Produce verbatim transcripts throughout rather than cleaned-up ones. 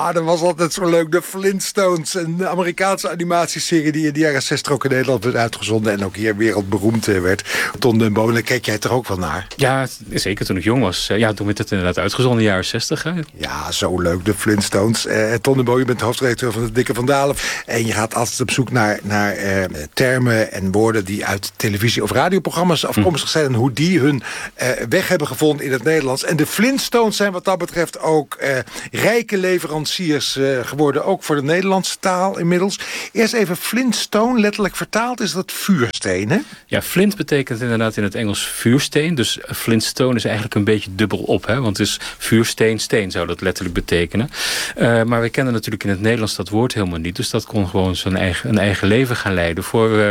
Ah, dat was altijd zo leuk. De Flintstones, een Amerikaanse animatieserie die in de jaren zestig ook in Nederland werd uitgezonden en ook hier wereldberoemd werd. Ton den Bonen, kijk jij er ook wel naar? Ja, zeker toen ik jong was. Ja, toen werd het inderdaad uitgezonden in de jaren zestig. Hè? Ja, zo leuk, de Flintstones. Uh, Ton den Bonen, je bent hoofdredacteur van de Dikke van Dalen. En je gaat altijd op zoek naar, naar uh, termen en woorden die uit televisie- of radioprogramma's afkomstig zijn en hoe die hun uh, weg hebben gevonden in het Nederlands. En de Flintstones zijn wat dat betreft ook uh, rijke leveranciers uh, geworden, ook voor de Nederlandse taal inmiddels. Eerst even Flintstone, letterlijk vertaald is dat vuursteen, hè? Ja, flint betekent inderdaad in het Engels vuursteen. Dus Flintstone is eigenlijk een beetje dubbel op, hè? Want het is vuursteen, steen zou dat letterlijk betekenen. Uh, maar we kennen natuurlijk in het Nederlands dat woord helemaal niet. Dus dat kon gewoon zijn eigen, een eigen leven gaan leiden. Voor, uh,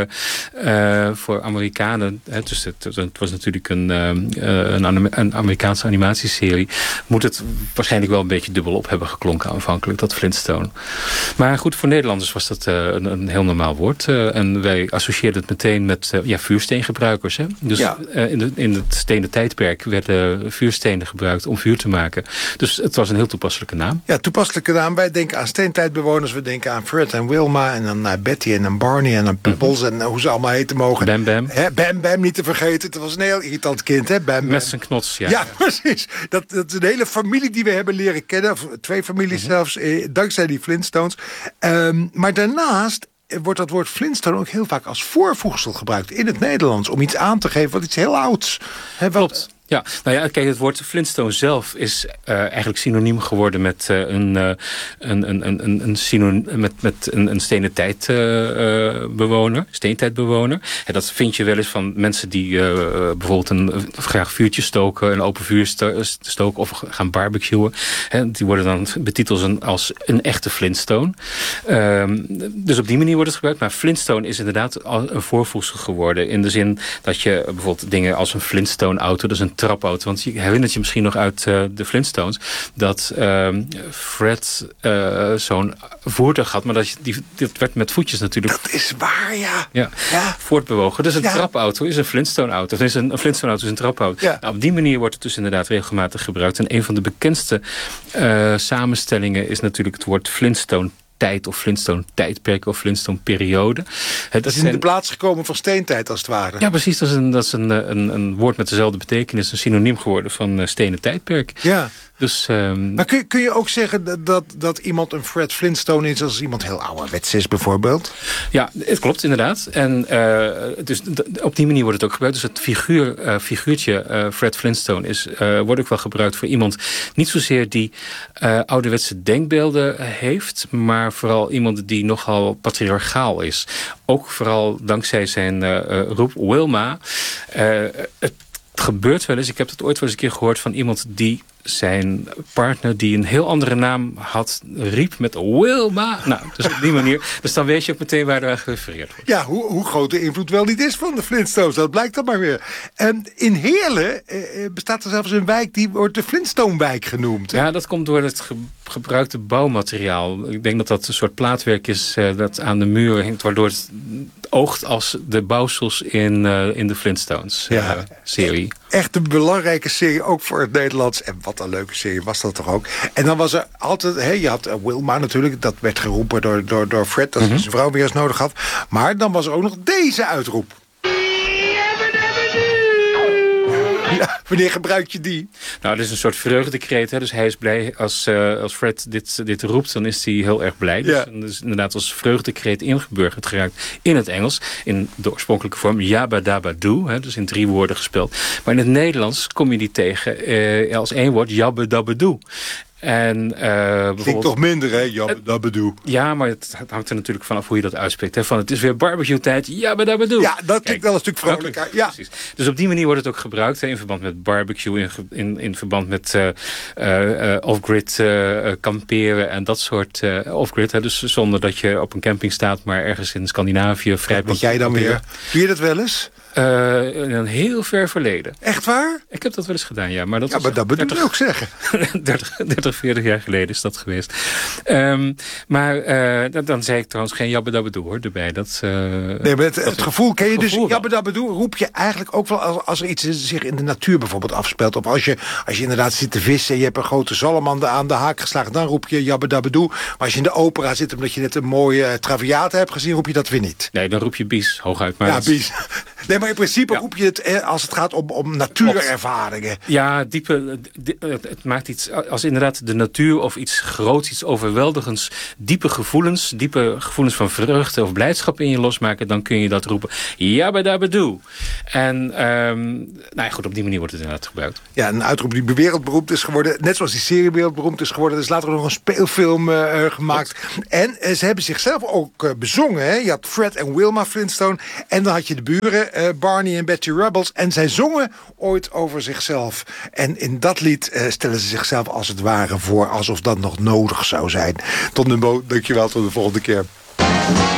uh, voor Amerikanen, hè, dus het, het was natuurlijk een, uh, een, een Amerikaanse animatieserie, moet het waarschijnlijk wel een beetje dubbel op hebben geklonken aanvankelijk, dat Flintstone. Maar goed, voor Nederlanders was dat uh, een, een heel normaal woord. Uh, en wij associeerden het meteen met uh, ja, vuursteengebruikers. Hè? Dus ja. uh, in, de, in het stenen tijdperk werden vuurstenen gebruikt om vuur te maken. Dus het was een heel toepasselijke naam. Ja, toepasselijke naam. Wij denken aan steentijdbewoners. We denken aan Fred en Wilma en aan uh, Betty en aan Barney en aan Pebbles mm-hmm. en uh, hoe ze allemaal heten mogen. Bam Bam. Hè, Bam Bam, niet te vergeten. Het was een heel irritant kind, hè? Bam Bam. Met zijn knots, ja. Ja, precies. Dat, dat is een hele familie die we hebben leren kennen. Of twee families mm-hmm. zelfs, eh, dankzij die Flintstones. Um, maar daarnaast wordt dat woord Flintstone ook heel vaak als voorvoegsel gebruikt in het Nederlands. Om iets aan te geven wat iets heel ouds. Hè, wat, Klopt. Ja, nou ja, kijk, het woord Flintstone zelf is uh, eigenlijk synoniem geworden met uh, een, uh, een, een, een, een, synoniem, met, met een, een stenen tijdbewoner, uh, steentijdbewoner. En dat vind je wel eens van mensen die uh, bijvoorbeeld een, graag vuurtjes stoken, een open vuur stoken of gaan barbecuen. Hè, die worden dan betiteld als een echte Flintstone. Um, dus op die manier wordt het gebruikt. Maar Flintstone is inderdaad een voorvoegsel geworden. In de zin dat je bijvoorbeeld dingen als een Flintstone auto, dat is een trapauto. Want je herinnert je misschien nog uit uh, de Flintstones dat uh, Fred uh, zo'n voertuig had, maar dat, je, die, dat werd met voetjes natuurlijk. Dat is waar, ja. Ja, ja. Voortbewogen. Dus een ja. trapauto is een Flintstone auto. Dus een, een Flintstone auto is een trapauto. Ja. Nou, op die manier wordt het dus inderdaad regelmatig gebruikt. En een van de bekendste uh, samenstellingen is natuurlijk het woord Flintstone tijd of Flintstone tijdperk of Flintstone periode. Het dat is in zijn de plaats gekomen van steentijd als het ware. Ja, precies. Dat is een, dat is een, een, een woord met dezelfde betekenis, een synoniem geworden van uh, stenen tijdperk. Ja. Dus, um... maar kun je, kun je ook zeggen dat, dat, dat iemand een Fred Flintstone is als iemand heel ouderwets is bijvoorbeeld? Ja, het klopt inderdaad. En uh, dus d- op die manier wordt het ook gebruikt. Dus het figuur, uh, figuurtje uh, Fred Flintstone is, uh, wordt ook wel gebruikt voor iemand niet zozeer die uh, ouderwetse denkbeelden heeft, maar vooral iemand die nogal patriarchaal is. Ook vooral dankzij zijn uh, uh, roep Wilma. Uh, het gebeurt wel eens, ik heb het ooit wel eens een keer gehoord van iemand die zijn partner die een heel andere naam had, riep met Wilma. Nou, dus op die manier. Dus dan weet je ook meteen waar er gerefereerd wordt. Ja, hoe, hoe groot de invloed wel niet is van de Flintstones. Dat blijkt dan maar weer. En in Heerlen eh, bestaat er zelfs een wijk die wordt de Flintstone-wijk genoemd. Ja, dat komt door het ge- gebruikte bouwmateriaal. Ik denk dat dat een soort plaatwerk is uh, dat aan de muur hangt, waardoor het oogt als de bouwsels in, uh, in de Flintstones-serie. Uh, ja, echt een belangrijke serie, ook voor het Nederlands. En wat een leuke serie was dat toch ook. En dan was er altijd, hè, je had uh, Wilma natuurlijk, dat werd geroepen door, door, door Fred, dat mm-hmm. zijn vrouw weer eens nodig had. Maar dan was er ook nog deze uitroep. Ja, wanneer gebruik je die? Nou, dat is een soort vreugdekreet. Hè? Dus hij is blij als, uh, als Fred dit, dit roept, dan is hij heel erg blij. Dus, ja. dus inderdaad als vreugdekreet ingeburgerd geraakt in het Engels. In de oorspronkelijke vorm Yabba Dabba Doo. Hè? Dus in drie woorden gespeeld. Maar in het Nederlands kom je die tegen uh, als één woord Yabba Dabba Doo. En, uh, klinkt toch minder, hè? Jabba dabba doe. Ja, maar het hangt er natuurlijk vanaf hoe je dat uitspreekt. Hè? Van het is weer barbecue tijd, jabba dabba doe. Ja, dat klinkt wel een stuk vrolijker. Ja. Precies. Dus op die manier wordt het ook gebruikt, hè, in verband met barbecue, in, in, in verband met uh, uh, off-grid uh, kamperen en dat soort uh, off-grid. Hè? Dus zonder dat je op een camping staat, maar ergens in Scandinavië vrij. Wat jij dan weer? Doe je dat wel eens? Uh, in een heel ver verleden. Echt waar? Ik heb dat wel eens gedaan, ja. Maar dat, ja, maar dat bedoel ik ook zeggen. dertig, dertig, veertig jaar geleden is dat geweest. Um, maar uh, dan, dan zei ik trouwens geen jabbedabbedoe hoor, erbij. Dat, uh, nee, maar het, het, het gevoel ken je het dus. Gevoel Jabbedabbedoe roep je eigenlijk ook wel als, als er iets zich in de natuur bijvoorbeeld afspeelt. Of als je, als je inderdaad zit te vissen en je hebt een grote salamander aan de haak geslagen, dan roep je jabbedabbedoe. Maar als je in de opera zit omdat je net een mooie uh, Traviata hebt gezien, roep je dat weer niet. Nee, dan roep je bies, hooguit. Maar ja, dat... bies. Nee, maar in principe ja. roep je het eh, als het gaat om, om natuurervaringen. Ja, diepe, die, het maakt iets, als inderdaad de natuur of iets groots, iets overweldigends, diepe gevoelens, diepe gevoelens van vreugde of blijdschap in je losmaken, dan kun je dat roepen. Jabbedabedoe. En um, nou ja, goed, op die manier wordt het inderdaad gebruikt. Ja, een uitroep die wereldberoemd is geworden, net zoals die serie wereldberoemd is geworden. Er is later nog een speelfilm uh, gemaakt. Wat? En uh, ze hebben zichzelf ook uh, bezongen. Hè? Je had Fred en Wilma Flintstone. En dan had je de buren, uh, Barney en Betty Rubbles. En zij zongen ooit over zichzelf. En in dat lied uh, stellen ze zichzelf als het ware voor, alsof dat nog nodig zou zijn. Ton den Boo, dankjewel, tot de volgende keer.